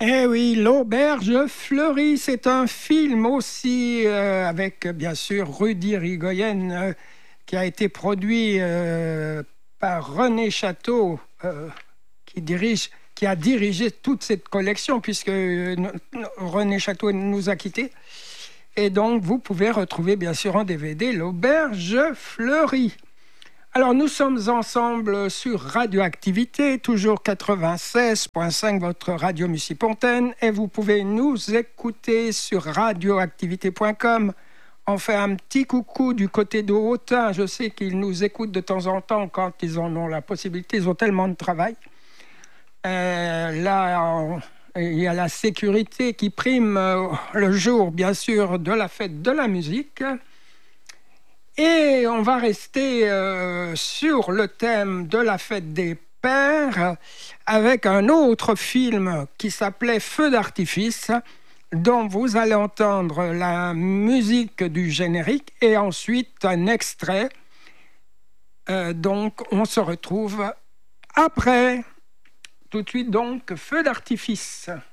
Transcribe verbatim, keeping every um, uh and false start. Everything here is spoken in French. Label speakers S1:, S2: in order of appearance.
S1: Eh oui, L'Auberge fleurie, c'est un film aussi euh, avec bien sûr Rudy Rigoyen euh, qui a été produit euh, par René Château euh, qui dirige, qui a dirigé toute cette collection puisque euh, René Château nous a quittés. Et donc vous pouvez retrouver bien sûr en D V D L'Auberge fleurie. Alors, nous sommes ensemble sur Radioactivité, toujours quatre-vingt-seize virgule cinq, votre radio Mussy-Pontaine, et vous pouvez nous écouter sur radioactivité point com. On fait un petit coucou du côté de Autun. Je sais qu'ils nous écoutent de temps en temps quand ils en ont la possibilité. Ils ont tellement de travail. Euh, là, on- il y a la sécurité qui prime euh, le jour, bien sûr, de la fête de la musique. Et on va rester euh, sur le thème de la fête des pères avec un autre film qui s'appelait Feu d'artifice, dont vous allez entendre la musique du générique et ensuite un extrait. Euh, donc on se retrouve après. Tout de suite donc, Feu d'artifice.